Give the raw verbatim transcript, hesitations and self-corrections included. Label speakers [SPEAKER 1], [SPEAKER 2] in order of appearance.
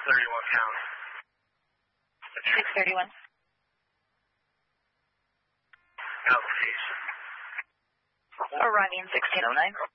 [SPEAKER 1] thirty-one count.
[SPEAKER 2] six thirty-one.
[SPEAKER 1] Application.
[SPEAKER 2] Arriving sixteen oh nine.